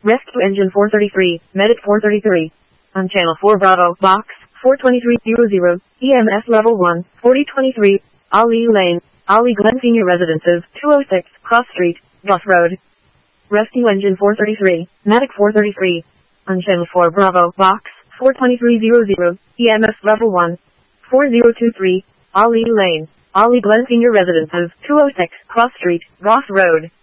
Rescue Engine 433, Medic 433. On Channel 4 Bravo, Box 42300, EMS Level 1, 4023, Ali Lane, Ali Glen Senior Residences, 206, Cross Street, Ross Road. Rescue Engine 433, Medic 433. On Channel 4 Bravo, Box 42300, EMS Level 1, 4023, Ali Lane, Ali Glen Senior Residences, 206, Cross Street, Ross Road.